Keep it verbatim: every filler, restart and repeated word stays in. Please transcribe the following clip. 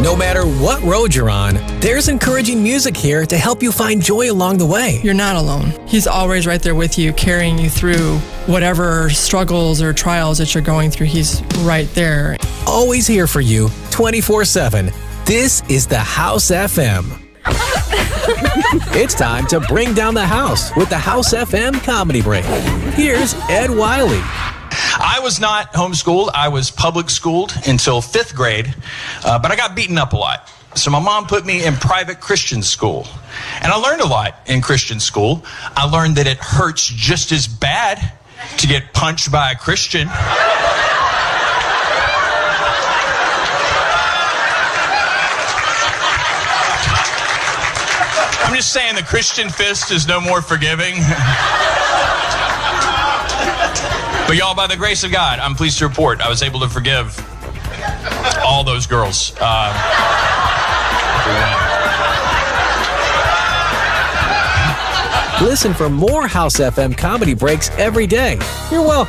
No matter what road you're on, there's encouraging music here to help you find joy along the way. You're not alone. He's always right there with you, carrying you through whatever struggles or trials that you're going through. He's right there. Always here for you, twenty-four seven. This is the House F M. It's time to bring down the house with the House F M Comedy Break. Here's Ed Wiley. I was not homeschooled. I was public schooled until fifth grade, uh, but I got beaten up a lot. So my mom put me in private Christian school. And I learned a lot in Christian school. I learned that it hurts just as bad to get punched by a Christian. I'm just saying the Christian fist is no more forgiving. But y'all, by the grace of God, I'm pleased to report I was able to forgive all those girls. Uh, Listen for more House F M Comedy Breaks every day. You're welcome.